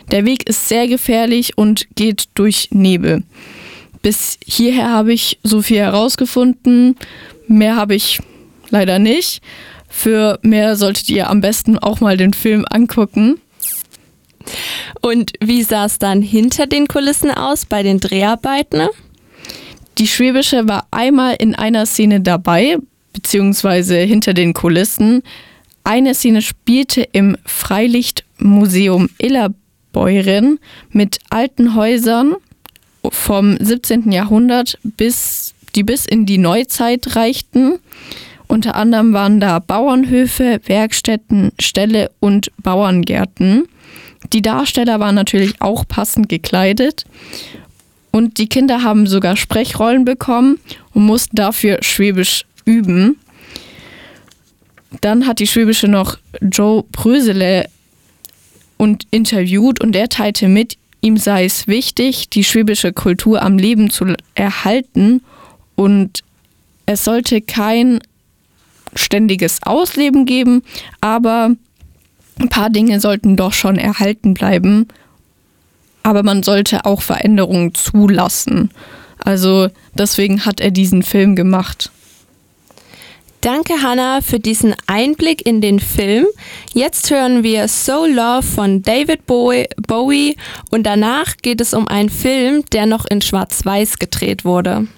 Der Weg ist sehr gefährlich und geht durch Nebel. Bis hierher habe ich so viel herausgefunden. Mehr habe ich leider nicht. Für mehr solltet ihr am besten auch mal den Film angucken. Und wie sah es dann hinter den Kulissen aus bei den Dreharbeiten? Die Schwäbische war einmal in einer Szene dabei, beziehungsweise hinter den Kulissen. Eine Szene spielte im Freilichtmuseum Illerbeuren mit alten Häusern vom 17. Jahrhundert, die bis in die Neuzeit reichten. Unter anderem waren da Bauernhöfe, Werkstätten, Ställe und Bauerngärten. Die Darsteller waren natürlich auch passend gekleidet. Und die Kinder haben sogar Sprechrollen bekommen und mussten dafür Schwäbisch üben. Dann hat die Schwäbische noch Joe Brösele interviewt und er teilte mit, ihm sei es wichtig, die schwäbische Kultur am Leben zu erhalten und es sollte kein ständiges Ausleben geben, aber ein paar Dinge sollten doch schon erhalten bleiben. Aber man sollte auch Veränderungen zulassen. Also deswegen hat er diesen Film gemacht. Danke, Hannah, für diesen Einblick in den Film. Jetzt hören wir So Love von David Bowie und danach geht es um einen Film, der noch in Schwarz-Weiß gedreht wurde.